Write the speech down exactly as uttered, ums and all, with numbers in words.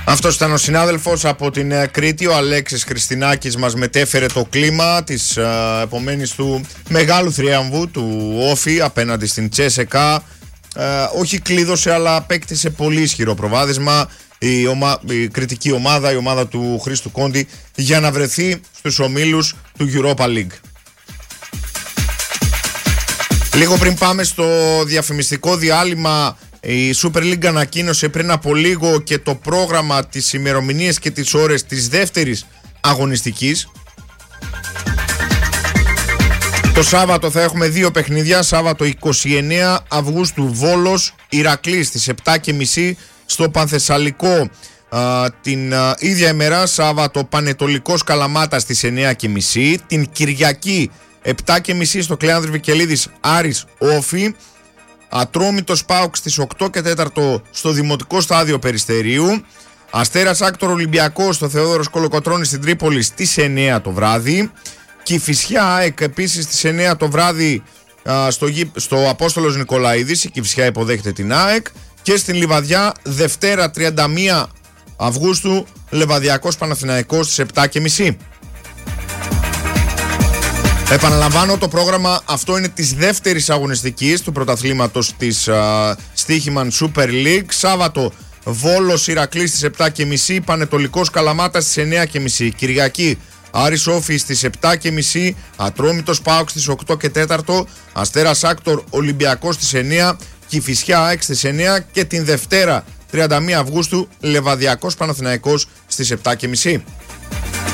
Αυτός ήταν ο συνάδελφος από την Κρήτη, ο Αλέξης Χριστινάκης, μας μετέφερε το κλίμα της ε, επομένης του μεγάλου θριάμβου του Όφη απέναντι στην Τσέσεκα. Ε, όχι κλείδωσε, αλλά απέκτησε πολύ ισχυρό προβάδισμα η, ομα... η κριτική ομάδα, η ομάδα του Χρήστου Κόντι, για να βρεθεί στους ομίλους του Europa League. Λίγο πριν πάμε στο διαφημιστικό διάλειμμα, η Super League ανακοίνωσε πριν από λίγο και το πρόγραμμα, τις ημερομηνίες και τις ώρες της δεύτερης αγωνιστικής. Το Σάββατο θα έχουμε δύο παιχνίδια. Σάββατο εικοστή ενάτη Αυγούστου Βόλος Ηρακλής στις επτά και μισή στο Πανθεσσαλικό. Α, την α, ίδια ημέρα Σάββατο Πανετολικός Καλαμάτα στις εννιά και μισή. Την Κυριακή επτά και μισή στο Κλεάνδρη Βικελίδης Άρης Όφη. Ατρόμητος ΠΑΟΚ στις οκτώ και τέσσερα στο Δημοτικό Στάδιο Περιστερίου. Αστέρας Άκτορ Ολυμπιακός στο Θεόδωρος Κολοκοτρώνης στην Τρίπολη στις εννιά το βράδυ. Κηφισιά ΑΕΚ επίσης στις εννιά το βράδυ α, στο, στο Απόστολος Νικολαίδης. Η Κηφισιά υποδέχεται την ΑΕΚ. Και στην Λιβαδιά Δευτέρα τριάντα μία Αυγούστου Λεβαδιακός Παναθηναϊκός στις επτά και μισή. Επαναλαμβάνω, το πρόγραμμα αυτό είναι της δεύτερης αγωνιστικής του πρωταθλήματος της uh, Στίχημαν Super League. Σάββατο Βόλος Ηρακλής στις επτά και μισή, Πανετολικός Καλαμάτα στις εννιά και μισή. Κυριακή Άρης Όφη στις επτά και μισή, Ατρόμητος ΠΑΟΚ στις οκτώ και τέσσερα, Αστέρας Άκτορ Ολυμπιακός στις εννιά, Κηφισιά ΑΕΚ στις εννιά και την Δευτέρα τριάντα μία Αυγούστου Λεβαδιακός Παναθηναϊκός στις επτά και μισή.